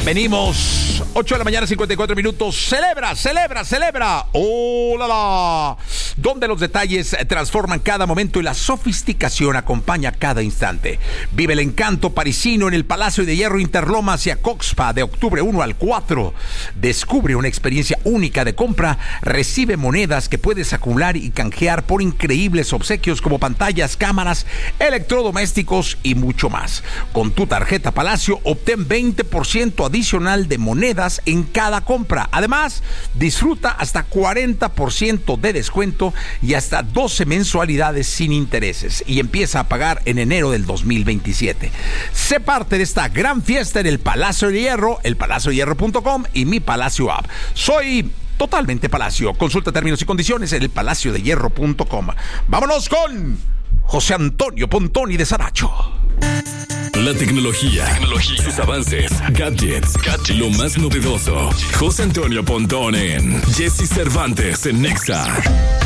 Venimos, 8 de la mañana, 54 minutos. Celebra. ¡Oh, la, la! Donde los detalles transforman cada momento y la sofisticación acompaña cada instante. Vive el encanto parisino en el Palacio de Hierro Interlomas y Acoxpa de octubre 1 al 4. Descubre una experiencia única de compra. Recibe monedas que puedes acumular y canjear por increíbles obsequios como pantallas, cámaras, electrodomésticos y mucho más. Con tu tarjeta Palacio obtén 20% adicional de monedas en cada compra. Además, disfruta hasta 40% de descuento y hasta 12 mensualidades sin intereses. Y empieza a pagar en enero del 2027. Sé parte de esta gran fiesta en el Palacio de Hierro, elpalaciodehierro.com y mi Palacio App. Soy totalmente Palacio. Consulta términos y condiciones en elpalaciodehierro.com. Vámonos con José Antonio Pontoni de Saracho. La tecnología, sus avances, gadgets, lo más novedoso. José Antonio Pontón en Jesse Cervantes en Nexa.